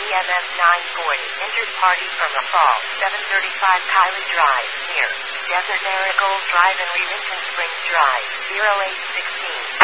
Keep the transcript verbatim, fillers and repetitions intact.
M F nine forty. Enters party from the fall. seven thirty-five Kylie Drive. Near Desert Marigold Drive and Remington Springs Drive. zero eight sixteen.